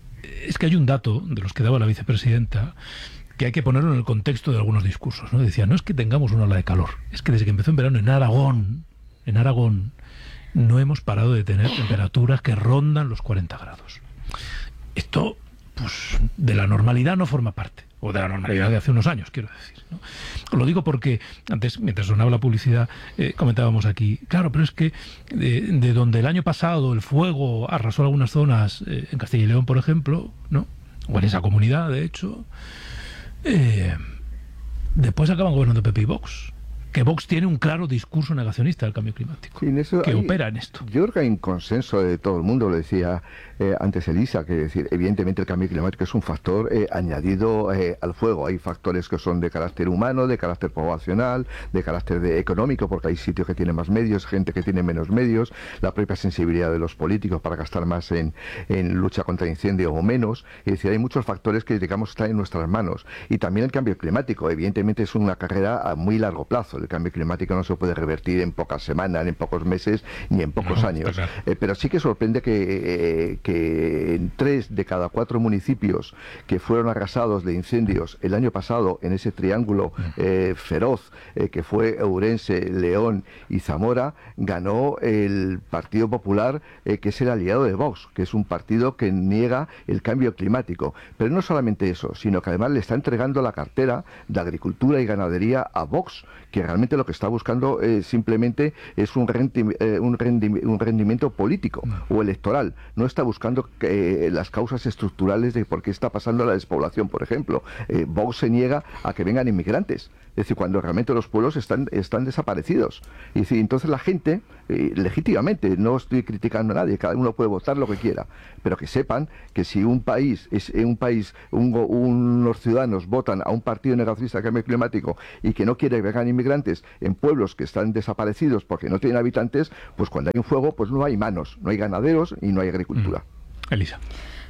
es que hay un dato de los que daba la vicepresidenta que hay que ponerlo en el contexto de algunos discursos, ¿no? Decía, no es que tengamos una ola de calor, es que desde que empezó en verano en Aragón, en Aragón, no hemos parado de tener temperaturas que rondan los cuarenta grados. Esto, pues, de la normalidad no forma parte, o de la normalidad de hace unos años, quiero decir, ¿no? Lo digo porque antes, mientras sonaba la publicidad, eh, comentábamos aquí, claro, pero es que de, de donde el año pasado el fuego arrasó algunas zonas, eh, en Castilla y León, por ejemplo, ¿no? O en esa comunidad, de hecho, eh, después acaban gobernando P P y Vox. Que Vox tiene un claro discurso negacionista del cambio climático, sí, en eso que hay, opera en esto. Yo creo que hay un consenso de todo el mundo, lo decía eh, antes Elisa, que decir, evidentemente el cambio climático es un factor eh, añadido eh, al fuego. Hay factores que son de carácter humano, de carácter poblacional, de carácter de económico, porque hay sitios que tienen más medios, gente que tiene menos medios, la propia sensibilidad de los políticos para gastar más en, en lucha contra incendios o menos. Es decir, hay muchos factores que, digamos, están en nuestras manos. Y también el cambio climático, evidentemente es una carrera a muy largo plazo. El cambio climático no se puede revertir en pocas semanas, en pocos meses, ni en pocos no, años. Claro. Eh, pero sí que sorprende que, eh, que en tres de cada cuatro municipios que fueron arrasados de incendios el año pasado, en ese triángulo eh, feroz eh, que fue Ourense, León y Zamora, ganó el Partido Popular, eh, que es el aliado de Vox, que es un partido que niega el cambio climático. Pero no solamente eso, sino que además le está entregando la cartera de Agricultura y Ganadería a Vox, que realmente lo que está buscando eh, simplemente es un, rendi eh, un, rendi un rendimiento político o electoral. No está buscando eh, las causas estructurales de por qué está pasando la despoblación, por ejemplo. Eh, Vox se niega a que vengan inmigrantes. Es decir, cuando realmente los pueblos están, están desaparecidos. Y decir, entonces la gente, eh, legítimamente, no estoy criticando a nadie, cada uno puede votar lo que quiera, pero que sepan que si un país, es un país, un, unos ciudadanos votan a un partido negacionista de cambio climático y que no quiere que vengan inmigrantes en pueblos que están desaparecidos porque no tienen habitantes, pues cuando hay un fuego, pues no hay manos, no hay ganaderos y no hay agricultura. Mm. Elisa.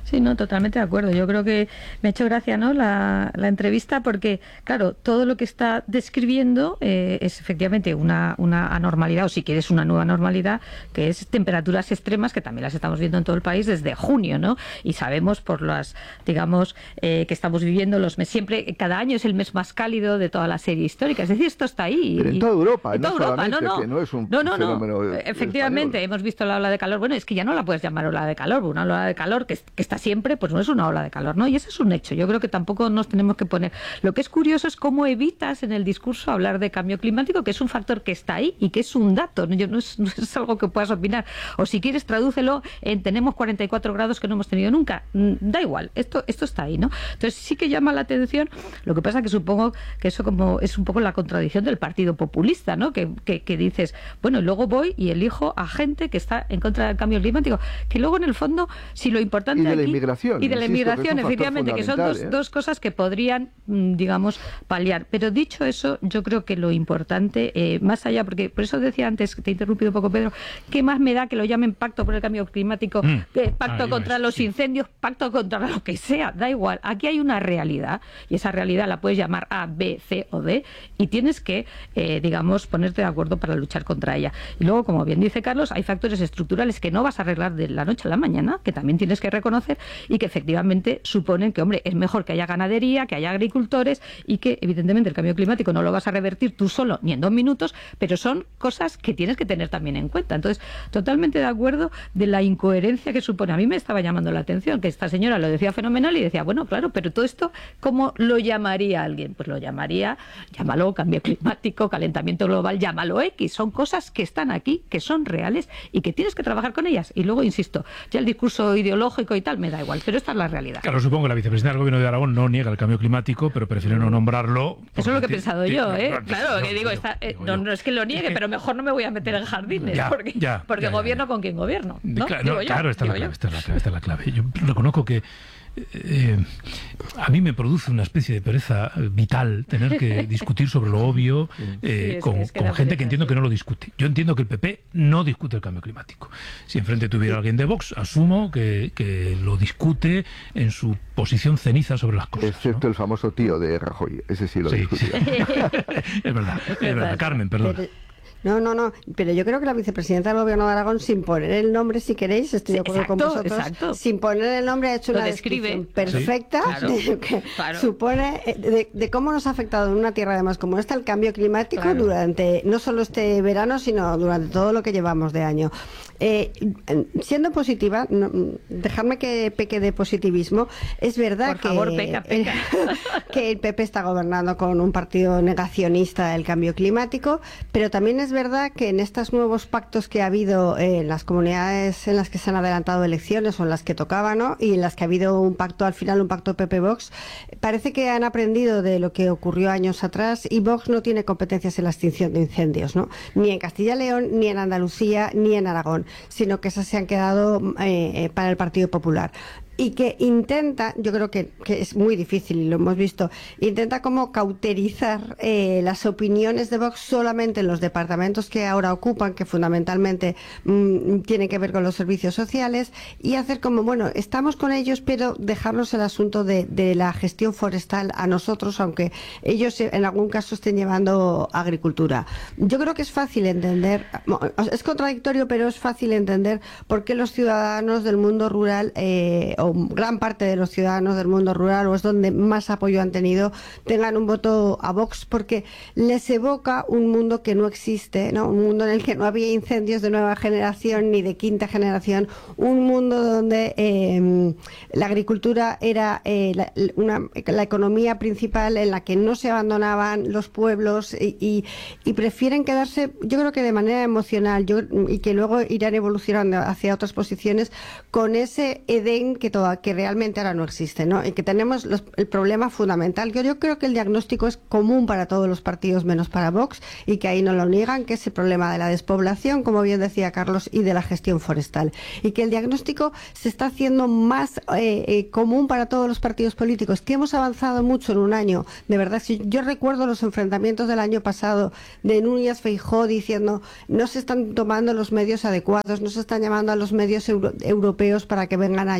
Sí, no, totalmente de acuerdo. Yo creo que me ha hecho gracia, ¿no?, la, la entrevista, porque, claro, todo lo que está describiendo eh, es efectivamente una, una anormalidad, o si quieres una nueva normalidad, que es temperaturas extremas, que también las estamos viendo en todo el país desde junio, ¿no? Y sabemos por las, digamos, eh, que estamos viviendo los meses, siempre, cada año es el mes más cálido de toda la serie histórica. Es decir, esto está ahí. Pero en toda Europa, en no toda Europa, solamente, no, no. que no es un no, no, no. fenómeno Efectivamente, español. hemos visto la ola de calor. Bueno, es que ya no la puedes llamar ola de calor, una ola de calor que, que está siempre, pues no es una ola de calor, ¿no? Y eso es un hecho. Yo creo que tampoco nos tenemos que poner. Lo que es curioso es cómo evitas en el discurso hablar de cambio climático, que es un factor que está ahí y que es un dato, no, no, es, no es algo que puedas opinar. O si quieres, tradúcelo en tenemos cuarenta y cuatro grados que no hemos tenido nunca. Da igual, esto, esto está ahí, ¿no? Entonces sí que llama la atención. Lo que pasa que supongo que eso como es un poco la contradicción del partido populista, ¿no? Que, que, que dices, bueno, luego voy y elijo a gente que está en contra del cambio climático, que luego en el fondo, si lo importante y de aquí, la inmigración y de la insisto, inmigración, que efectivamente, que son dos, ¿eh? dos cosas que podrían, digamos, paliar. Pero dicho eso, yo creo que lo importante, eh, más allá, porque por eso decía antes, que te he interrumpido un poco, Pedro, ¿qué más me da que lo llamen pacto por el cambio climático, mm. eh, pacto ah, contra los sí. incendios, pacto contra lo que sea? Da igual. Aquí hay una realidad, y esa realidad la puedes llamar A, B, C o D, y tienes que, eh, digamos, ponerte de acuerdo para luchar contra ella. Y luego, como bien dice Carlos, hay factores estructurales que no vas a arreglar de la noche a la mañana, que también tienes que reconocer, y que efectivamente suponen que, hombre, es mejor que haya ganadería, que haya agricultores, y que evidentemente el cambio climático no lo vas a revertir tú solo ni en dos minutos, pero son cosas que tienes que tener también en cuenta. Entonces, totalmente de acuerdo de la incoherencia que supone. A mí me estaba llamando la atención que esta señora lo decía fenomenal y decía, bueno, claro, pero todo esto, ¿cómo lo llamaría alguien? Pues lo llamaría, llámalo cambio climático, calentamiento global, llámalo X. Son cosas que están aquí, que son reales y que tienes que trabajar con ellas. Y luego, insisto, ya el discurso ideológico y tal me da igual, pero esta es la realidad. Claro, supongo que la vicepresidenta del Gobierno de Aragón no niega el cambio climático, pero prefiere no nombrarlo. Eso es lo que he pensado yo, ¿eh? Claro, que digo, está, eh, no, no es que lo niegue, pero mejor no me voy a meter en jardines, ya, porque, ya, porque ya, ya, gobierno ya. con quien gobierno. ¿no? Claro, no, yo, claro esta, es la clave, yo. esta es la clave, esta es la clave. Yo reconozco que Eh, a mí me produce una especie de pereza vital tener que discutir sobre lo obvio eh, sí, es, con, es que con gente que entiendo que no lo discute. Yo entiendo que el P P no discute el cambio climático. Si enfrente tuviera alguien de Vox, asumo que, que lo discute en su posición ceniza sobre las cosas. Excepto ¿no? el famoso tío de Rajoy, ese sí lo sí, discutía. Sí. es verdad, es verdad. Carmen, perdón. Pero... No, no, no, pero yo creo que la vicepresidenta del Gobierno de Aragón, sin poner el nombre, si queréis, estoy de acuerdo exacto, con vosotros, exacto. sin poner el nombre ha hecho Lo una describe. descripción perfecta sí, claro, de lo que claro. supone, de, de cómo nos ha afectado en una tierra además como esta el cambio climático claro. durante, no solo este verano, sino durante todo lo que llevamos de año. Eh, siendo positiva, no, dejadme que peque de positivismo, es verdad Por que, favor, peca, peca. que el P P está gobernando con un partido negacionista del cambio climático, pero también es verdad que en estos nuevos pactos que ha habido en las comunidades en las que se han adelantado elecciones o en las que tocaba, ¿no? Y en las que ha habido un pacto al final, un pacto P P-Vox, parece que han aprendido de lo que ocurrió años atrás y Vox no tiene competencias en la extinción de incendios, ¿no? Ni en Castilla y León, ni en Andalucía, ni en Aragón, sino que esas se han quedado eh, para el Partido Popular. Y que intenta, yo creo que, que es muy difícil, y lo hemos visto, intenta como cauterizar eh, las opiniones de Vox solamente en los departamentos que ahora ocupan, que fundamentalmente mmm, tienen que ver con los servicios sociales, y hacer como, bueno, estamos con ellos, pero dejarnos el asunto de, de la gestión forestal a nosotros, aunque ellos en algún caso estén llevando agricultura. Yo creo que es fácil entender, es contradictorio, pero es fácil entender por qué los ciudadanos del mundo rural eh, o gran parte de los ciudadanos del mundo rural, o es donde más apoyo han tenido, tengan un voto a Vox, porque les evoca un mundo que no existe, ¿no? Un mundo en el que no había incendios de nueva generación ni de quinta generación, un mundo donde eh, la agricultura era eh, la, una, la economía principal, en la que no se abandonaban los pueblos y, y, y prefieren quedarse, yo creo que de manera emocional, yo, y que luego irán evolucionando hacia otras posiciones, con ese Edén que que realmente ahora no existe, ¿no? Y que tenemos los, el problema fundamental, que yo creo que el diagnóstico es común para todos los partidos menos para Vox, y que ahí no lo niegan, que es el problema de la despoblación, como bien decía Carlos, y de la gestión forestal, y que el diagnóstico se está haciendo más eh, eh, común para todos los partidos políticos, que hemos avanzado mucho en un año, de verdad. Si yo recuerdo los enfrentamientos del año pasado de Núñez Feijóo diciendo no se están tomando los medios adecuados, no se están llamando a los medios euro, europeos para que vengan a ayudarnos,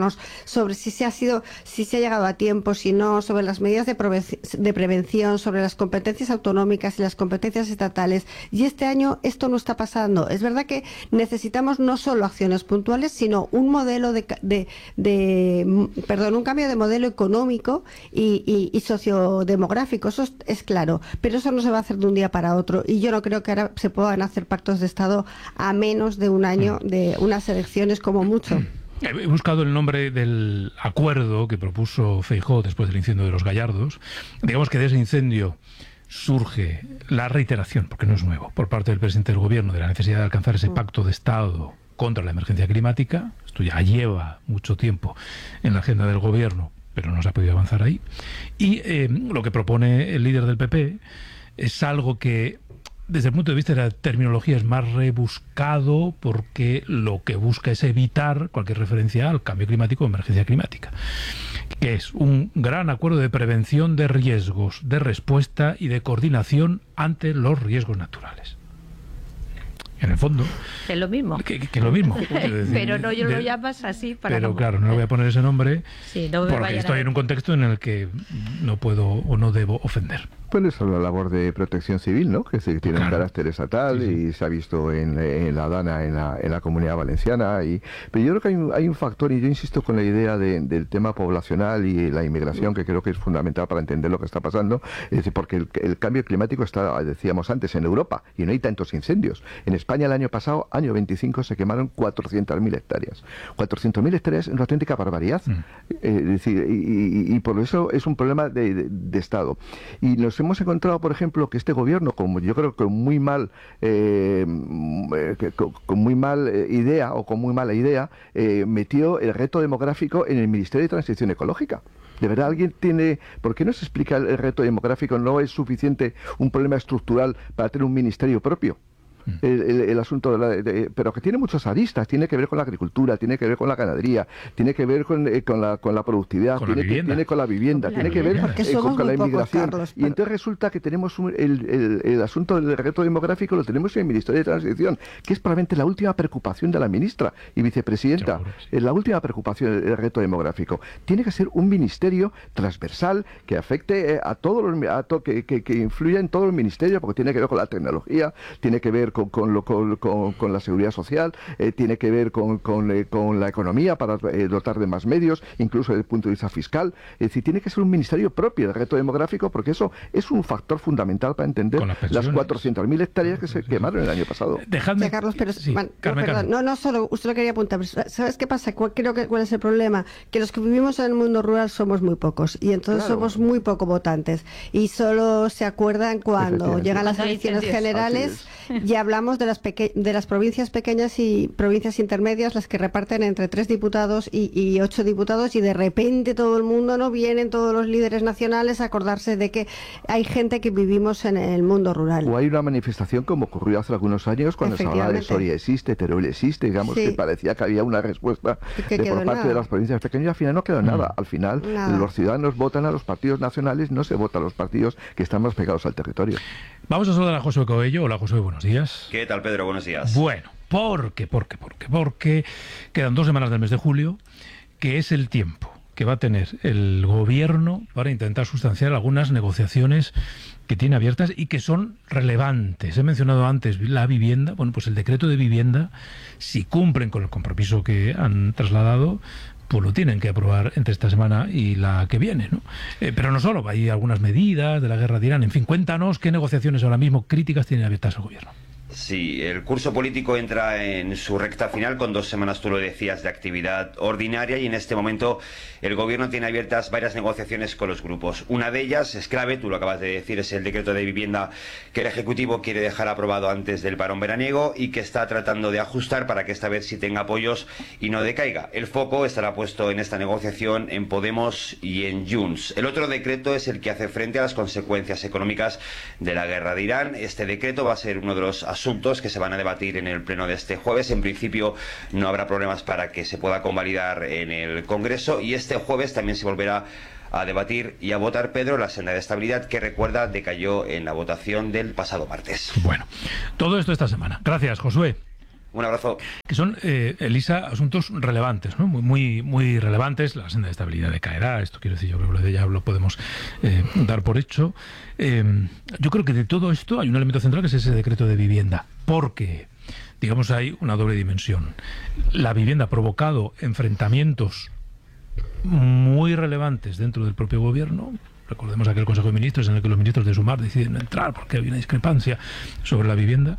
gobiernos sobre si se ha sido, si se ha llegado a tiempo, si no, sobre las medidas de, de prevención, sobre las competencias autonómicas y las competencias estatales. Y este año esto no está pasando. Es verdad que necesitamos no solo acciones puntuales, sino un modelo de, de, de perdón, un cambio de modelo económico y, y, y sociodemográfico. Eso es, es claro, pero eso no se va a hacer de un día para otro. Y yo no creo que ahora se puedan hacer pactos de Estado a menos de un año de unas elecciones como mucho. He buscado el nombre del acuerdo que propuso Feijóo después del incendio de los Gallardos. Digamos que de ese incendio surge la reiteración, porque no es nuevo, por parte del presidente del gobierno de la necesidad de alcanzar ese pacto de Estado contra la emergencia climática. Esto ya lleva mucho tiempo en la agenda del gobierno, pero no se ha podido avanzar ahí. Y eh, lo que propone el líder del P P es algo que, desde el punto de vista de la terminología, es más rebuscado, porque lo que busca es evitar cualquier referencia al cambio climático o emergencia climática, que es un gran acuerdo de prevención de riesgos, de respuesta y de coordinación ante los riesgos naturales. En el fondo, es lo mismo. Que, que, que lo mismo. Decir, pero no yo de, lo llamas así para Pero no... claro, no le voy a poner ese nombre sí, no porque estoy en un contexto en el que no puedo o no debo ofender. Bueno, es la labor de protección civil, ¿no? Que se tiene claro. un carácter estatal sí, sí. y se ha visto en, en la DANA, en la, en la Comunidad Valenciana. Y, pero yo creo que hay un, hay un factor, y yo insisto con la idea de, del tema poblacional y la inmigración, que creo que es fundamental para entender lo que está pasando. Es decir, porque el, el cambio climático está, decíamos antes, en Europa, y no hay tantos incendios. En España el año pasado, año veinticinco, se quemaron cuatrocientas mil hectáreas. cuatrocientas mil hectáreas es una auténtica barbaridad. Mm. Eh, es decir, y, y, y por eso es un problema de, de, de Estado. Y nos hemos encontrado, por ejemplo, que este gobierno, como yo creo que con muy mal eh, que, con, con muy mal eh, idea o con muy mala idea, eh, metió el reto demográfico en el Ministerio de Transición Ecológica. ¿De verdad alguien tiene... ¿Por qué no se explica el, el reto demográfico? ¿No es suficiente un problema estructural para tener un ministerio propio? El, el, el asunto de la, de, pero que tiene muchas aristas, tiene que ver con la agricultura, tiene que ver con la ganadería, tiene que ver con, eh, con, la, con la productividad, con tiene, la que, tiene con la vivienda, la tiene vivienda. que ver eh, con, con la inmigración. Pocos, Carlos, y entonces resulta que tenemos un, el, el, el asunto del reto demográfico, lo tenemos en el Ministerio de Transición, que es probablemente la última preocupación de la ministra y vicepresidenta. Es la última preocupación del reto demográfico. Tiene que ser un ministerio transversal que afecte eh, a todos los a to, que, que, que influya en todos los ministerios, porque tiene que ver con la tecnología, tiene que ver con, con lo con Con, con la seguridad social, eh, tiene que ver con, con, eh, con la economía para eh, dotar de más medios, incluso desde el punto de vista fiscal. Es decir, tiene que ser un ministerio propio del reto demográfico, porque eso es un factor fundamental para entender las, las cuatrocientas mil hectáreas que se quemaron el año pasado. Dejadme... Sí, Carlos, pero sí, man, Carmen, no, perdón, no, no solo, usted lo quería apuntar, pero ¿sabes qué pasa? ¿Cuál, creo que, ¿Cuál es el problema? Que los que vivimos en el mundo rural somos muy pocos, y entonces claro. somos muy poco votantes, y solo se acuerdan cuando llegan las elecciones generales y hablamos de las pequeñas de las provincias pequeñas y provincias intermedias, las que reparten entre tres diputados y, y ocho diputados, y de repente todo el mundo, no vienen todos los líderes nacionales a acordarse de que hay gente que vivimos en el mundo rural. O hay una manifestación como ocurrió hace algunos años cuando se hablaba de Soria existe, Teruel existe, digamos sí. que parecía que había una respuesta de por parte nada. de las provincias pequeñas, y al final no quedó mm. nada. Al final nada. los ciudadanos votan a los partidos nacionales, no se vota a los partidos que están más pegados al territorio. Vamos a saludar a Josué Coello. Hola Josué, buenos días. ¿Qué tal, Pedro? Buenos días. Bueno, ¿por qué? ¿Por qué? ¿Por qué? Porque quedan dos semanas del mes de julio, que es el tiempo que va a tener el gobierno para intentar sustanciar algunas negociaciones que tiene abiertas y que son relevantes. He mencionado antes la vivienda. Bueno, pues el decreto de vivienda, si cumplen con el compromiso que han trasladado, pues lo tienen que aprobar entre esta semana y la que viene, ¿no? Eh, pero no solo, hay algunas medidas de la guerra de Irán. En fin, cuéntanos qué negociaciones ahora mismo críticas tiene abiertas el gobierno. Sí, el curso político entra en su recta final con dos semanas, tú lo decías, de actividad ordinaria, y en este momento el gobierno tiene abiertas varias negociaciones con los grupos. Una de ellas es clave, tú lo acabas de decir, es el decreto de vivienda que el Ejecutivo quiere dejar aprobado antes del parón veraniego y que está tratando de ajustar para que esta vez sí tenga apoyos y no decaiga. El foco estará puesto en esta negociación en Podemos y en Junts. El otro decreto es el que hace frente a las consecuencias económicas de la guerra de Irán. Este decreto va a ser uno de los asuntos que se van a debatir en el pleno de este jueves. En principio no habrá problemas para que se pueda convalidar en el Congreso, y este jueves también se volverá a debatir y a votar, Pedro, la senda de estabilidad que, recuerda, decayó en la votación del pasado martes. Bueno, todo esto esta semana. Gracias, Josué. Un abrazo. Que son, eh, Elisa, asuntos relevantes, ¿no? Muy, muy, muy relevantes. La senda de estabilidad decaerá. Esto quiero decir, yo creo que lo de ya lo podemos eh, dar por hecho. Eh, yo creo que de todo esto hay un elemento central que es ese decreto de vivienda. Porque, digamos, hay una doble dimensión. La vivienda ha provocado enfrentamientos muy relevantes dentro del propio gobierno. Recordemos aquel Consejo de Ministros en el que los ministros de Sumar deciden no entrar porque había una discrepancia sobre la vivienda.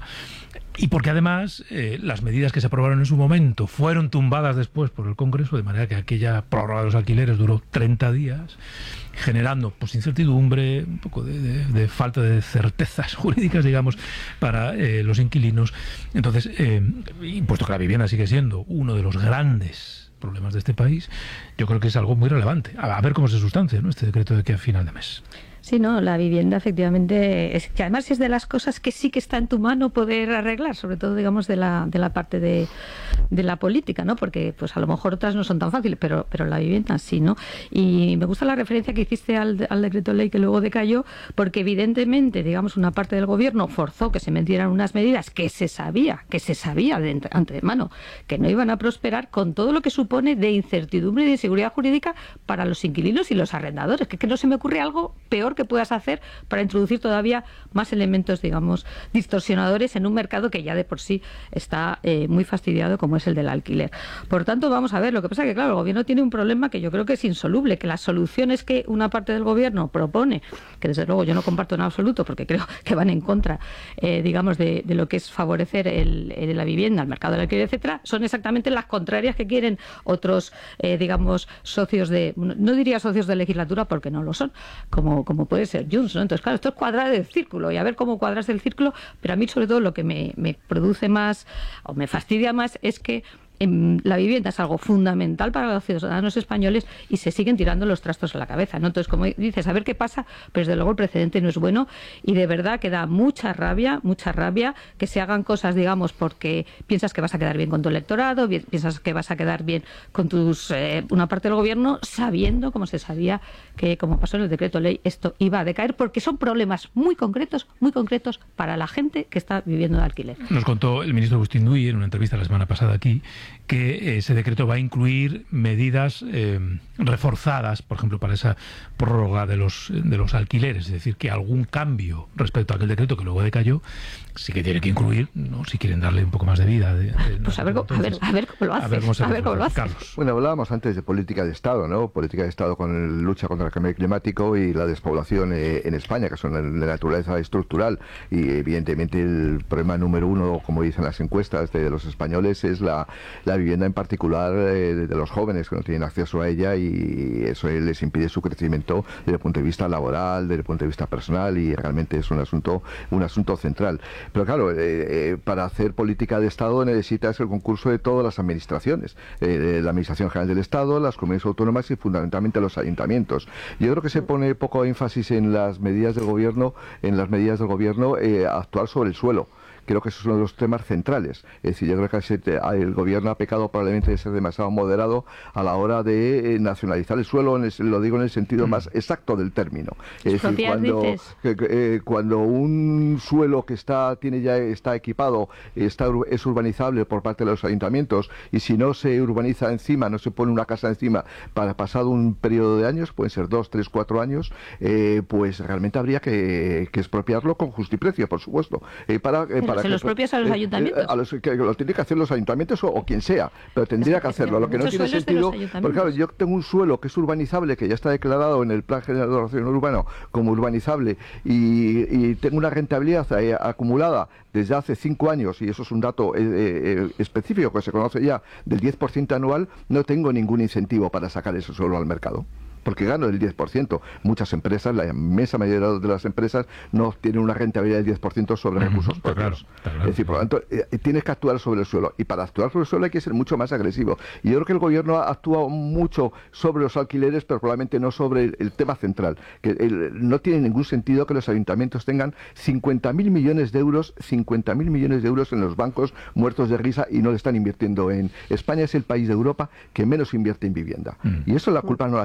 Y porque además eh, las medidas que se aprobaron en su momento fueron tumbadas después por el Congreso, de manera que aquella prórroga de los alquileres duró treinta días, generando pues incertidumbre, un poco de, de, de falta de certezas jurídicas, digamos, para eh, los inquilinos. Entonces, eh, y puesto que la vivienda sigue siendo uno de los grandes problemas de este país, yo creo que es algo muy relevante. A, a ver cómo se sustancia, ¿no?, este decreto de aquí a final de mes. Sí, no, la vivienda efectivamente es que además es de las cosas que sí que está en tu mano poder arreglar, sobre todo digamos de la de la parte de, de la política, ¿no? Porque pues a lo mejor otras no son tan fáciles, pero pero la vivienda sí, ¿no? Y me gusta la referencia que hiciste al, al decreto ley que luego decayó, porque evidentemente, digamos, una parte del gobierno forzó que se metieran unas medidas que se sabía, que se sabía de antemano que no iban a prosperar, con todo lo que supone de incertidumbre y de inseguridad jurídica para los inquilinos y los arrendadores, que, es que no se me ocurre algo peor que puedas hacer para introducir todavía más elementos, digamos, distorsionadores en un mercado que ya de por sí está eh, muy fastidiado, como es el del alquiler. Por tanto, vamos a ver, lo que pasa es que, claro, el gobierno tiene un problema que yo creo que es insoluble, que las soluciones que una parte del gobierno propone, que desde luego yo no comparto en absoluto porque creo que van en contra, eh, digamos, de, de lo que es favorecer el, el, la vivienda, el mercado del alquiler, etcétera, son exactamente las contrarias que quieren otros, eh, digamos, socios de, no diría socios de legislatura porque no lo son, como, como puede ser Junts, ¿no? Entonces, claro, esto es cuadrar el círculo y a ver cómo cuadras el círculo, pero a mí sobre todo lo que me, me produce más o me fastidia más es que en la vivienda es algo fundamental para los ciudadanos españoles y se siguen tirando los trastos a la cabeza, ¿no? Entonces, como dices, a ver qué pasa, pero desde luego el precedente no es bueno y de verdad que da mucha rabia, mucha rabia que se hagan cosas, digamos, porque piensas que vas a quedar bien con tu electorado, piensas que vas a quedar bien con tus eh, una parte del gobierno, sabiendo, como se sabía, que como pasó en el decreto ley, esto iba a decaer porque son problemas muy concretos, muy concretos para la gente que está viviendo de alquiler. Nos contó el ministro Agustín Duy en una entrevista la semana pasada aquí que ese decreto va a incluir medidas eh, reforzadas, por ejemplo, para esa prórroga de los de los alquileres, es decir, que algún cambio respecto a aquel decreto que luego decayó sí que tiene que incluir, ¿no?, si quieren darle un poco más de vida. De, de, pues a ver, entonces, a, ver, a ver cómo lo haces, a ver cómo, a ver cómo lo haces. Carlos. Bueno, hablábamos antes de política de Estado, ¿no? Política de Estado con el, lucha contra el cambio climático y la despoblación eh, en España, que son de naturaleza estructural, y evidentemente el problema número uno, como dicen las encuestas de los españoles, es la, la vivienda, en particular eh, de los jóvenes que no tienen acceso a ella, y eso les impide su crecimiento desde el punto de vista laboral, desde el punto de vista personal, y realmente es un asunto un asunto central. Pero claro, eh, eh, para hacer política de Estado necesitas el concurso de todas las administraciones, eh, la Administración General del Estado, las comunidades autónomas y fundamentalmente los ayuntamientos. Yo creo que se pone poco énfasis en las medidas del gobierno, en las medidas del gobierno eh, actuar sobre el suelo. Creo que eso es uno de los temas centrales. Es decir, yo creo que el gobierno ha pecado probablemente de ser demasiado moderado a la hora de nacionalizar el suelo, en el, lo digo en el sentido más exacto del término. Es decir, cuando, que, eh, cuando un suelo que está tiene ya está equipado, está es urbanizable por parte de los ayuntamientos, y si no se urbaniza encima, no se pone una casa encima para pasado un periodo de años, pueden ser dos, tres, cuatro años, eh, pues realmente habría que, que expropiarlo con justiprecio, por supuesto, eh, para, eh, para ¿Se los propios a los ayuntamientos? Eh, a los que lo tienen que hacer los ayuntamientos o, o quien sea, pero tendría que hacerlo. Lo que no tiene sentido, porque claro, yo tengo un suelo que es urbanizable, que ya está declarado en el Plan General de Ordenación Urbano como urbanizable, y, y tengo una rentabilidad eh, acumulada desde hace cinco años, y eso es un dato eh, eh, específico que se conoce ya, del diez por ciento anual, no tengo ningún incentivo para sacar ese suelo al mercado, porque gano el diez por ciento. Muchas empresas, la inmensa mayoría de las empresas, no tienen una rentabilidad del diez por ciento sobre uh-huh, recursos propios. Claro, claro, es decir, por lo tanto, eh, tienes que actuar sobre el suelo, y para actuar sobre el suelo hay que ser mucho más agresivo. Y yo creo que el gobierno ha actuado mucho sobre los alquileres, pero probablemente no sobre el, el tema central, que el, no tiene ningún sentido que los ayuntamientos tengan cincuenta mil millones de euros, cincuenta mil millones de euros en los bancos muertos de risa, y no le están invirtiendo en... España es el país de Europa que menos invierte en vivienda. Uh-huh. Y eso la culpa no la tiene solamente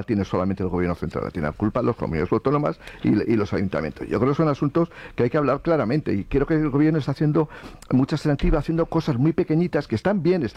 solamente el gobierno central, tiene la culpa las comunidades autónomas y, y los ayuntamientos. Yo creo que son asuntos que hay que hablar claramente y creo que el gobierno está haciendo muchas alternativas, haciendo cosas muy pequeñitas que están bien, están